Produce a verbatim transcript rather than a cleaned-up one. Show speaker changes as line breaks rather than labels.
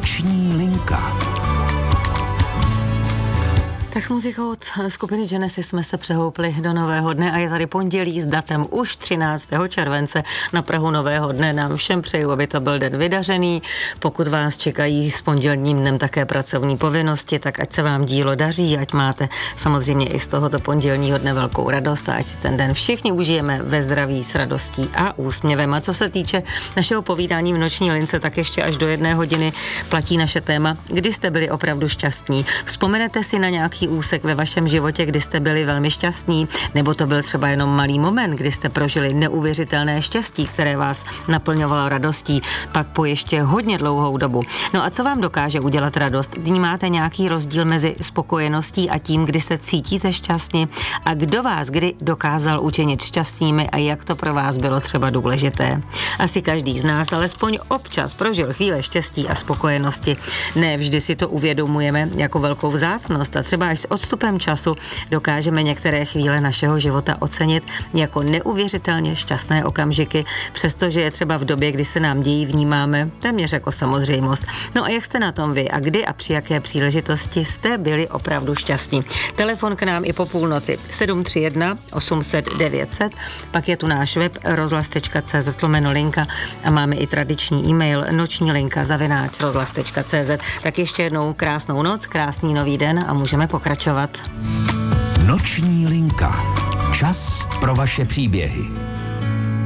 Noční linka.
Tak s muzikou od skupiny Genesis jsme se přehoupli do nového dne a je tady pondělí s datem už třináctého července. Na prahu nového dne nám všem přeju, aby to byl den vydařený. Pokud vás čekají s pondělním dnem také pracovní povinnosti, tak ať se vám dílo daří, ať máte samozřejmě i z tohoto pondělního dne velkou radost a ať si ten den všichni užijeme ve zdraví s radostí a úsměvem. A co se týče našeho povídání v noční lince, tak ještě až do jedné hodiny platí naše téma, kdy jste byli opravdu šťastní. Vzpomenete si na nějaký úsek ve vašem životě, kdy jste byli velmi šťastní, nebo to byl třeba jenom malý moment, kdy jste prožili neuvěřitelné štěstí, které vás naplňovalo radostí, pak po ještě hodně dlouhou dobu. No a co vám dokáže udělat radost? Vnímáte nějaký rozdíl mezi spokojeností a tím, kdy se cítíte šťastně? A kdo vás kdy dokázal učinit šťastnými a jak to pro vás bylo třeba důležité? Asi každý z nás alespoň občas prožil chvíle štěstí a spokojenosti. Ne vždy si to uvědomujeme jako velkou vzácnost a třeba až s odstupem času dokážeme některé chvíle našeho života ocenit jako neuvěřitelně šťastné okamžiky, přestože je třeba v době, kdy se nám dějí, vnímáme téměř jako samozřejmost. No a jak jste na tom vy a kdy a při jaké příležitosti jste byli opravdu šťastní? Telefon k nám i po půlnoci sedm tři jedna osm set devět set, pak je tu náš web rozhlas tečka cé zet lomeno linka a máme i tradiční e-mail noční linka zavináč rozhlas tečka cé zet. Tak ještě jednou krásnou noc, krásný nový den a můžeme pokračovat.
Noční linka. Čas pro vaše příběhy.